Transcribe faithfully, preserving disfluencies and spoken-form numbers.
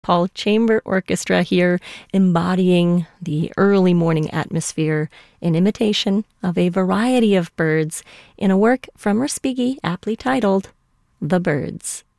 Paul Chamber Orchestra here, embodying the early morning atmosphere in imitation of a variety of birds in a work from Respighi aptly titled The Birds.